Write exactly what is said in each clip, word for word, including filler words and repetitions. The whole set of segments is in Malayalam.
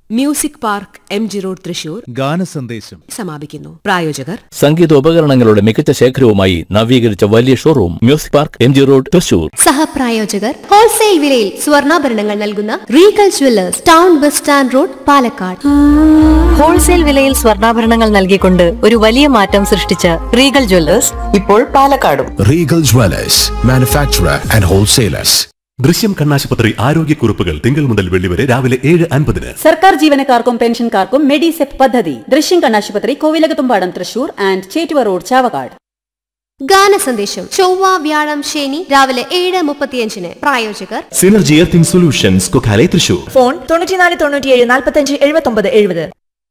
Music park M G road Thrissur ഗാനസന്ദേശം സമാപിക്കുന്നു. പ്രായോജകർ സംഗീതോപകരണങ്ങളുടെ മികച്ച ശേഖരവുമായി നവീകരിച്ച വലിയ showroom music park M G road Thrissur. സഹപ്രായോജകർ wholesale വിലയിൽ സ്വർണ്ണാഭരണങ്ങൾ നൽകുന്ന Regal jewellers, town bus stand road, Palakkad. Wholesale വിലയിൽ സ്വർണ്ണാഭരണങ്ങൾ നൽകിക്കൊണ്ട് ഒരു വലിയ മാറ്റം സൃഷ്ടിച്ച റീഗൽ ജുവല്ലേഴ്സ് ഇപ്പോൾ പാലക്കാടും. Regal jewellers, manufacturer and wholesalers. ദൃശ്യം കണ്ണാശുപത്രി ആരോഗ്യക്കുറിപ്പുകൾ തിങ്കൾ മുതൽ വെള്ളി വരെ രാവിലെ ഏഴ് അൻപതിന്. സർക്കാർ ജീവനക്കാർക്കും പെൻഷൻകാർക്കും മെഡിസെപ് പദ്ധതി. ദൃശ്യം കണ്ണാശുപത്രി, കോവിലകത്തുംപാടം, തൃശൂർ ആൻഡ് ചേറ്റുവ റോഡ്, ചാവക്കാട്. ഗാനസന്ദേശം ചൊവ്വ, വ്യാഴം, ശനി രാവിലെ ഏഴ് മുപ്പത്തിയഞ്ചിന്. പ്രായോജകർ synergy earthing solutions, Kokkalai, Thrissur. Phone തൊണ്ണൂറ്റിനാല് തൊണ്ണൂറ്റിയേഴ് നാൽപ്പത്തഞ്ച് എഴുപത്തൊമ്പത് എഴുപത്.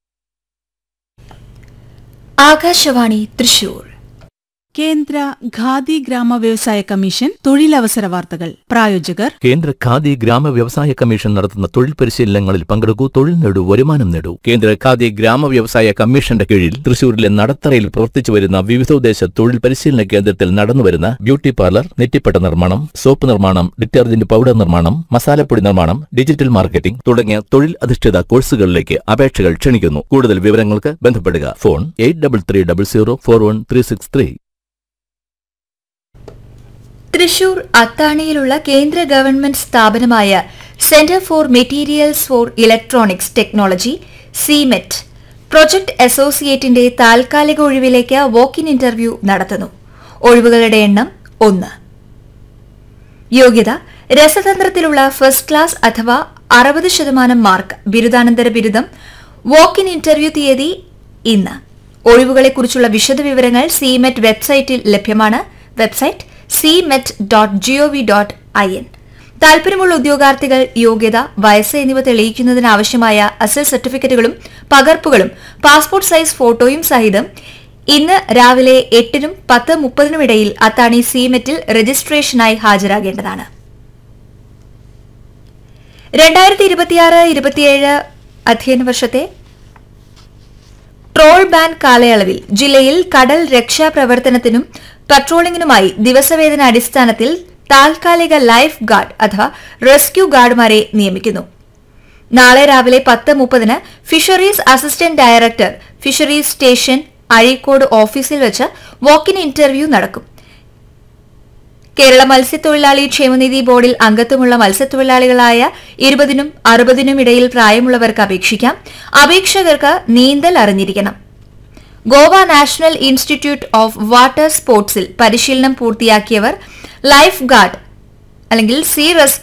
ആകാശവാണി തൃശൂർ. കേന്ദ്ര ഖാദി ഗ്രാമ വ്യവസായ കമ്മീഷൻ തൊഴിലവസര വാർത്തകൾ. പ്രായോജകർ കേന്ദ്ര ഖാദി ഗ്രാമ വ്യവസായ കമ്മീഷൻ നടത്തുന്ന തൊഴിൽ പരിശീലനങ്ങളിൽ പങ്കെടുക്കൂ, തൊഴിൽ നേടൂ, വരുമാനം നേടൂ. കേന്ദ്ര ഖാദി ഗ്രാമ വ്യവസായ കമ്മീഷന്റെ കീഴിൽ തൃശൂരിലെ നടത്തറയിൽ പ്രവർത്തിച്ചു വരുന്ന വിവിധോദ്ദേശ തൊഴിൽ പരിശീലന കേന്ദ്രത്തിൽ നടന്നുവരുന്ന ബ്യൂട്ടി പാർലർ, നെറ്റിപ്പട്ട നിർമ്മാണം, സോപ്പ് നിർമ്മാണം, ഡിറ്റർജന്റ് പൗഡർ നിർമ്മാണം, മസാലപ്പൊടി നിർമ്മാണം, ഡിജിറ്റൽ മാർക്കറ്റിംഗ് തുടങ്ങിയ തൊഴിൽ അധിഷ്ഠിത കോഴ്സുകളിലേക്ക് അപേക്ഷകൾ ക്ഷണിക്കുന്നു. കൂടുതൽ വിവരങ്ങൾക്ക് ബന്ധപ്പെടുക. Phone eight double three double zero four one three six three. Thrissur അത്താണിയിലുള്ള കേന്ദ്ര ഗവൺമെന്റ് സ്ഥാപനമായ centre for materials four electronics technology SIMET project അസോസിയേറ്റിന്റെ താൽക്കാലിക ഒഴിവിലേക്ക് വോക്ക് ഇൻ ഇന്റർവ്യൂ നടത്തുന്നു. ഒഴിവുകളുടെ എണ്ണം ഒന്ന്. യോഗ്യത രസതന്ത്രത്തിലുള്ള ഫസ്റ്റ് ക്ലാസ് അഥവാ അറുപത് ശതമാനം മാർക്ക്. ബിരുദാനന്തര ബിരുദം. വോക്ക് ഇൻ ഇന്റർവ്യൂ തീയതി ഇന്ന്. ഒഴിവുകളെക്കുറിച്ചുള്ള വിശദവിവരങ്ങൾ സിമെറ്റ് വെബ്സൈറ്റിൽ ലഭ്യമാണ്. Website SIMET dot G O V dot I N. താൽപര്യമുള്ള ഉദ്യോഗാർത്ഥികൾ യോഗ്യത, വയസ്സ് എന്നിവ തെളിയിക്കുന്നതിനാവശ്യമായ അസൽ സർട്ടിഫിക്കറ്റുകളും പകർപ്പുകളും പാസ്പോർട്ട് സൈസ് ഫോട്ടോയും സഹിതം ഇന്ന് രാവിലെ എട്ടിനും പത്ത് മുപ്പതിനും ഇടയിൽ അത്താണി സിമെറ്റിൽ രജിസ്ട്രേഷനായി ഹാജരാകേണ്ടതാണ്. രണ്ടായിരത്തി ഇരുപത്തിയാറ് ഇരുപത്തിയേഴ് അധ്യയന വർഷത്തെ ട്രോൾ ബാൻ കാലയളവിൽ ജില്ലയിൽ കടൽ രക്ഷാപ്രവർത്തനത്തിനും പട്രോളിംഗിനുമായി ദിവസവേതന അടിസ്ഥാനത്തിൽ താൽക്കാലിക ലൈഫ് ഗാർഡ് അഥവാ റെസ്ക്യൂ ഗാർഡുമാരെ നിയമിക്കുന്നു. നാളെ രാവിലെ പത്ത് മുപ്പതിന് fisheries assistant director, fisheries station, Azhikode ഓഫീസിൽ വെച്ച് വോക്ക് ഇൻ ഇന്റർവ്യൂ നടക്കും. കേരള മത്സ്യത്തൊഴിലാളി ക്ഷേമനിധി ബോർഡിൽ അംഗത്വമുള്ള മത്സ്യത്തൊഴിലാളികളായ ഇരുപതിനും അറുപതിനും ഇടയിൽ പ്രായമുള്ളവർക്ക് അപേക്ഷിക്കാം. അപേക്ഷകർക്ക് നീന്തൽ അറിഞ്ഞിരിക്കണം. Goa national institute of water സ്പോർട്സിൽ പരിശീലനം പൂർത്തിയാക്കിയവർ ലൈഫ് ഗാർഡ് അല്ലെങ്കിൽ സീ റെസ്ക്യൂ